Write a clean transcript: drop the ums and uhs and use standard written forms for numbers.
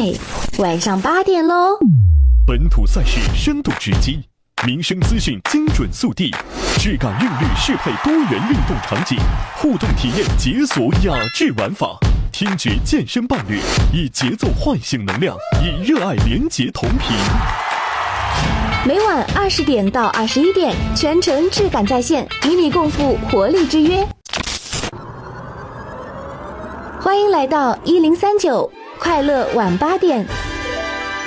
美，晚上8点喽。 本土赛事深度直击，民生资讯精准速递，质感韵律适配多元运动场景，互动体验解锁雅致玩法，听觉健身伴侣，以节奏唤醒能量，以热爱连结同频。 每晚20点到21点，全程质感在线，与你共赴活力之约。欢迎来到1039快乐晚8点。